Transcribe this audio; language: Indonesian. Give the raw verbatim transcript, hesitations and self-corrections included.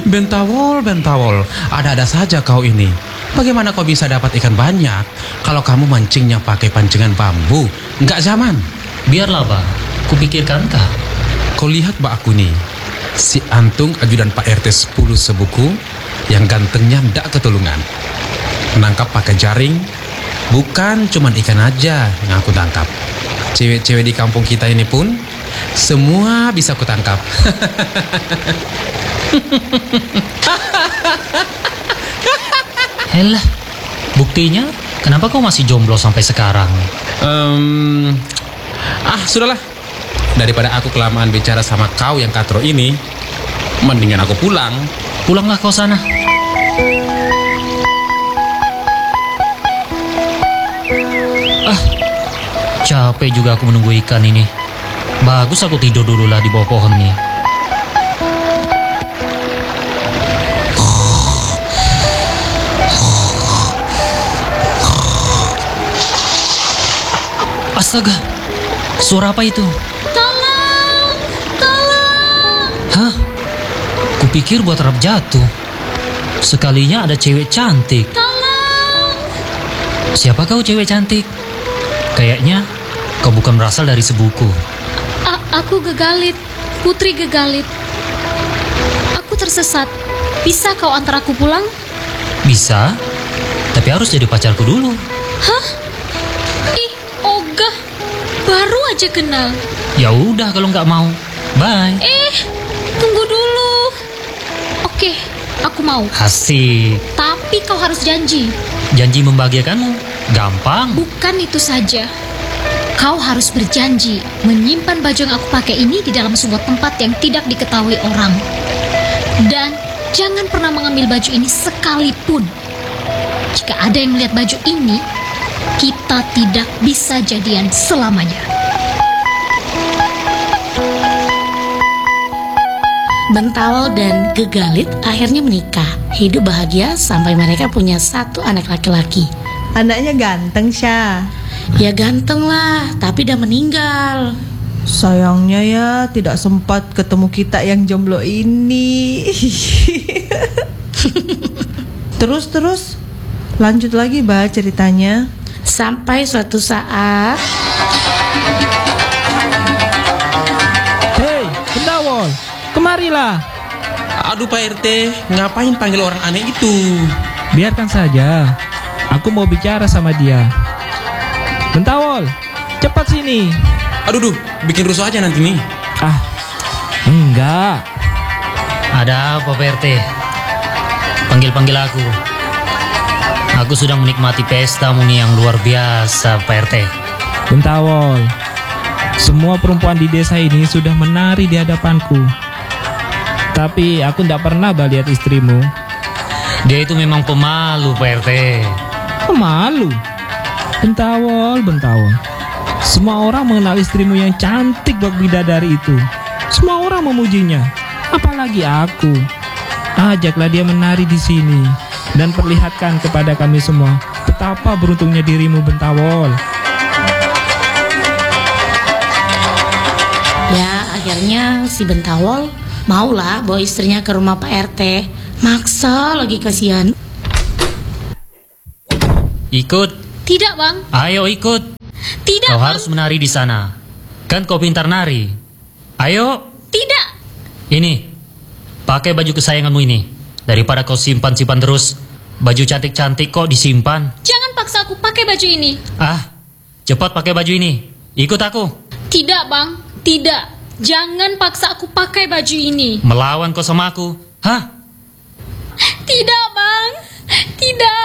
Bentawol, Bentawol, ada-ada saja kau ini. Bagaimana kau bisa dapat ikan banyak kalau kamu mancingnya pakai pancingan bambu? Nggak zaman. Biarlah, Bang. Kupikirkan kah? Kau lihat Mbak aku nih, si Antung ajudan Pak R T sepuluh sebuku yang gantengnya ndak ketulungan. Menangkap pakai jaring, bukan cuman ikan aja yang aku tangkap. Cewek-cewek di kampung kita ini pun semua bisa aku tangkap. Helah, buktinya kenapa kau masih jomblo sampai sekarang? Um, ah, sudahlah. Daripada aku kelamaan bicara sama kau yang katro ini, mendingan aku pulang. Pulanglah kau sana. Ah, capek juga aku menunggu ikan ini. Bagus aku tidur dulu lah di bawah pohon nih. Astaga, suara apa itu? Tolong, tolong. Hah? Kupikir buat rap jatuh. Sekalinya ada cewek cantik. Tolong. Siapa kau cewek cantik? Kayaknya kau bukan berasal dari sebuku. A- aku Gegalit, Putri Gegalit. Aku tersesat. Bisa kau antar aku pulang? Bisa, tapi harus jadi pacarku dulu. Hah? Ih, ogah. Baru aja kenal. Ya udah kalau nggak mau, bye. Eh, tunggu dulu. Oke, aku mau. Asik. Tapi kau harus janji. Janji membahagiakanmu? Gampang. Bukan itu saja. Kau harus berjanji menyimpan baju yang aku pakai ini di dalam sebuah tempat yang tidak diketahui orang. Dan jangan pernah mengambil baju ini sekalipun. Jika ada yang melihat baju ini, kita tidak bisa jadian selamanya. Bentawol dan Gegalit akhirnya menikah. Hidup bahagia sampai mereka punya satu anak laki-laki. Anaknya ganteng, Syah. Ya ganteng lah, tapi udah meninggal. Sayangnya ya tidak sempat ketemu kita yang jomblo ini. Terus-terus lanjut lagi bah ceritanya. Sampai suatu saat, Hei, Bentawol, kemarilah. Aduh Pak R T, ngapain panggil orang aneh itu? Biarkan saja, aku mau bicara sama dia. Bentawol, cepat sini. Aduh, duh, bikin rusuh aja nanti nih. Ah, enggak. Ada apa P R T? Panggil-panggil aku. Aku sedang menikmati pestamu nih yang luar biasa P R T. Bentawol, semua perempuan di desa ini sudah menari di hadapanku. Tapi aku tidak pernah bah lihat istrimu. Dia itu memang pemalu P R T. Pemalu? Bentawol, Bentawol, semua orang mengenal istrimu yang cantik bak bidadari itu. Semua orang memujinya, apalagi aku. Ajaklah dia menari di sini dan perlihatkan kepada kami semua betapa beruntungnya dirimu, Bentawol. ya akhirnya si Bentawol maulah bawa istrinya ke rumah Pak R T. Maksa lagi, kasihan. Ikut. Tidak, Bang. Ayo ikut. Tidak, Kau Bang. harus menari di sana. Kan kau pintar nari. Ayo. Tidak. Ini, pakai baju kesayanganmu ini. Daripada kau simpan-simpan terus. Baju cantik-cantik kok disimpan. Jangan paksa aku pakai baju ini. Ah, cepat pakai baju ini. Ikut aku. Tidak, Bang. Tidak. Jangan paksa aku pakai baju ini. Melawan kau sama aku. Hah? Tidak, Bang. Tidak.